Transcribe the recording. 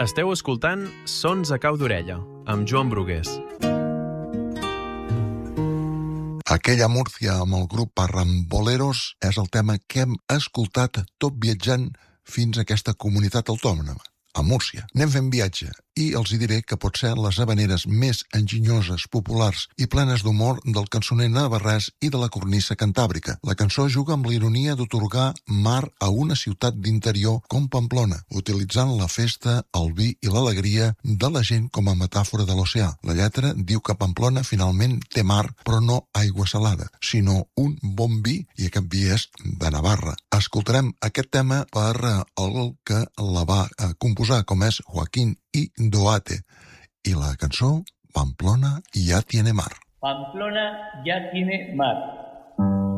Esteu escoltant Sons a cau d'orella, amb Joan Brugués. Aquella Múrcia amb el grup Arramboleros és el tema que hem escoltat tot viatjant fins a aquesta comunitat autònoma, a Múrcia. Anem fent viatge i els hi diré que pot ser les habaneres més enginyoses, populars i plenes d'humor del cançoner navarrès i de la cornisa cantàbrica. La cançó juga amb la ironia d'atorgar mar a una ciutat d'interior com Pamplona, utilitzant la festa, el vi i l'alegria de la gent com a metàfora de l'oceà. La lletra diu que Pamplona finalment té mar, però no aigua salada, sinó un bon vi, i aquest vi és de Navarra. Escoltarem aquest tema per el que la va composar, com és Joaquín y Doate, y la cançó Pamplona ya tiene mar. Pamplona ya tiene mar.